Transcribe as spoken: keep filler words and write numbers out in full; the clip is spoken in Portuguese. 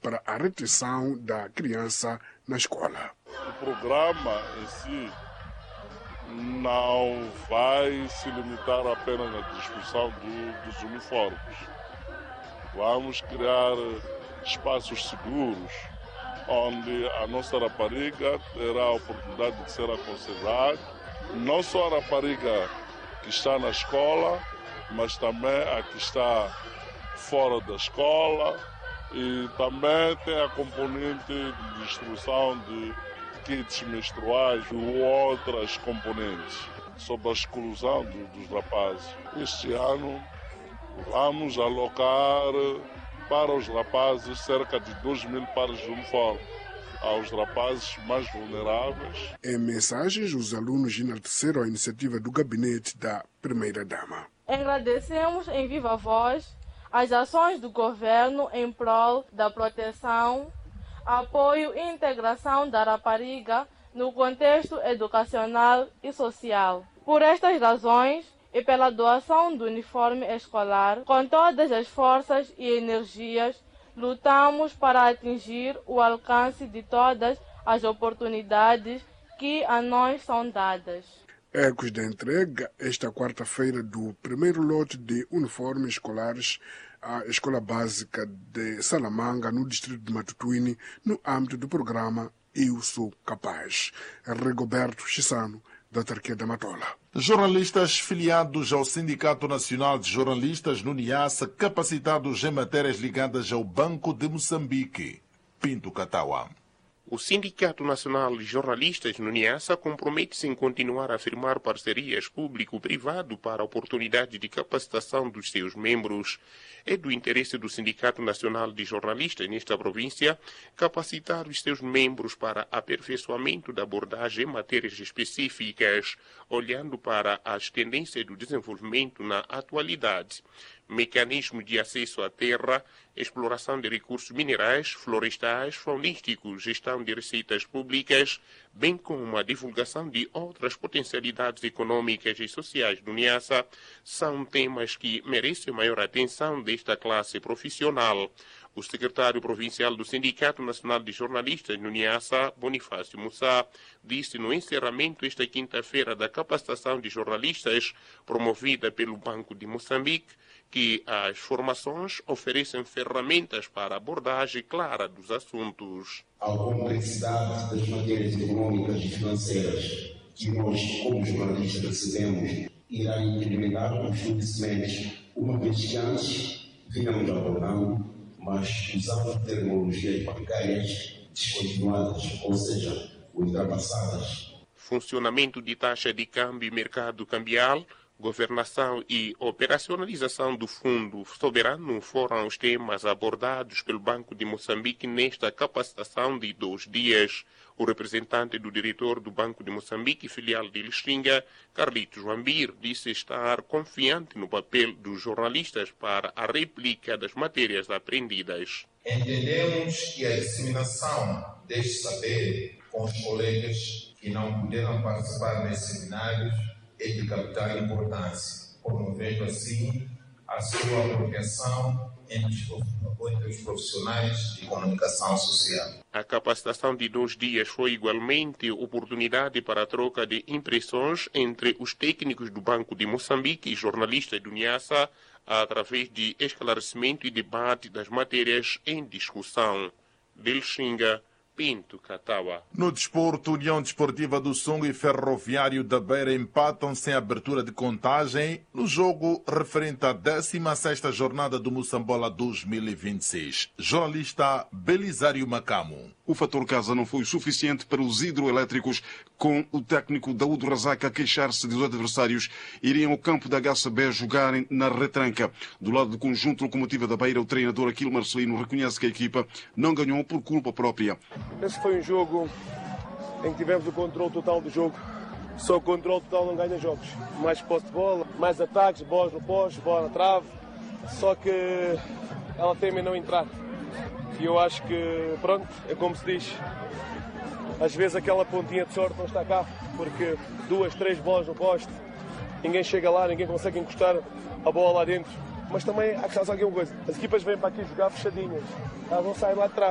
para a retenção da criança na escola. O programa em si não vai se limitar apenas na distribuição do, dos uniformes. Vamos criar espaços seguros, onde a nossa rapariga terá a oportunidade de ser aconselhada, não só a rapariga que está na escola, mas também a que está fora da escola, e também tem a componente de distribuição de kits menstruais e outras componentes sobre a exclusão do, dos rapazes. Este ano vamos alocar para os rapazes cerca de dois mil pares de uniforme aos rapazes mais vulneráveis. Em mensagens, os alunos enalteceram a iniciativa do gabinete da Primeira-Dama. Agradecemos em viva voz as ações do governo em prol da proteção, apoio e integração da rapariga no contexto educacional e social. Por estas razões e pela doação do uniforme escolar, com todas as forças e energias, lutamos para atingir o alcance de todas as oportunidades que a nós são dadas. Ecos da entrega, esta quarta-feira, do primeiro lote de uniformes escolares à Escola Básica de Salamanga, no distrito de Matutuini, no âmbito do programa Eu Sou Capaz. Rigoberto Chissano, da Autarquia da Matola. Jornalistas filiados ao Sindicato Nacional de Jornalistas no Niassa, capacitados em matérias ligadas ao Banco de Moçambique. Pinto Katawa. O Sindicato Nacional de Jornalistas no Niassa compromete-se em continuar a firmar parcerias público-privado para a oportunidade de capacitação dos seus membros. É do interesse do Sindicato Nacional de Jornalistas nesta província capacitar os seus membros para aperfeiçoamento da abordagem em matérias específicas, olhando para as tendências do desenvolvimento na atualidade. Mecanismo de acesso à terra, exploração de recursos minerais, florestais, faunísticos, gestão de receitas públicas, bem como a divulgação de outras potencialidades econômicas e sociais do Niassa, são temas que merecem maior atenção desta classe profissional. O secretário provincial do Sindicato Nacional de Jornalistas no Niassa, Bonifácio Moussa, disse no encerramento esta quinta-feira da capacitação de jornalistas promovida pelo Banco de Moçambique que as formações oferecem ferramentas para a abordagem clara dos assuntos. A complexidade das matérias econômicas e financeiras que nós, como jornalistas, recebemos irá implementar os conhecimentos, uma vez que antes vínhamos abordando, mas usando terminologias bancárias descontinuadas, ou seja, ultrapassadas. Funcionamento de taxa de câmbio e mercado cambial, governação e operacionalização do Fundo Soberano foram os temas abordados pelo Banco de Moçambique nesta capacitação de dois dias. O representante do diretor do Banco de Moçambique, filial de Lixinga, Carlitos Joambir, disse estar confiante no papel dos jornalistas para a réplica das matérias aprendidas. Entendemos que a disseminação deste saber com os colegas que não puderam participar nesses seminários é de capital importância, promovendo assim a sua apropriação entre os profissionais de comunicação social. A capacitação de dois dias foi igualmente oportunidade para a troca de impressões entre os técnicos do Banco de Moçambique e jornalistas do Niassa, através de esclarecimento e debate das matérias em discussão. Delxinga, Pinto Katawa. No desporto, União Desportiva do Songo e Ferroviário da Beira empatam sem abertura de contagem no jogo referente à décima sexta jornada do Moçambola dois mil e vinte e seis. Jornalista Belisário Macamo. O fator casa não foi suficiente para os hidroelétricos, com o técnico Daúdo Razak a queixar-se de os adversários iriam ao campo da H C B jogarem na retranca. Do lado do conjunto Locomotiva da Beira, o treinador Aquilo Marcelino reconhece que a equipa não ganhou por culpa própria. Esse foi um jogo em que tivemos o controle total do jogo. Só o controle total não ganha jogos. Mais posse de bola, mais ataques, bolas no poste, bola na trave. Só que ela teme não entrar. E eu acho que, pronto, é como se diz. Às vezes aquela pontinha de sorte não está cá, porque duas, três bolas no poste, ninguém chega lá, ninguém consegue encostar a bola lá dentro. Mas também há que fazer alguma coisa. As equipas vêm para aqui jogar fechadinhas. Elas não saem lá de trás.